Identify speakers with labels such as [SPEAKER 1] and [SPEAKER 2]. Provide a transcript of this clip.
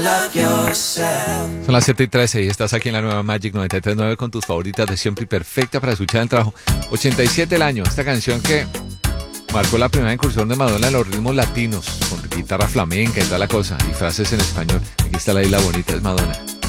[SPEAKER 1] Son las 7:13 y estás aquí en la nueva Magic 93.9 con tus favoritas de siempre y perfecta para escuchar el trabajo. 87 el año, esta canción que marcó la primera incursión de Madonna en los ritmos latinos, con guitarra flamenca y toda la cosa, y frases en español. Aquí está la isla bonita, es Madonna.